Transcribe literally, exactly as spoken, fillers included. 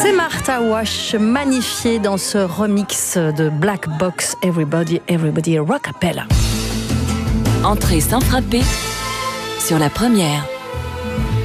C'est Martha Wash, magnifiée dans ce remix de Black Box Everybody, Everybody Rockapella. Entrée sans frapper sur la première.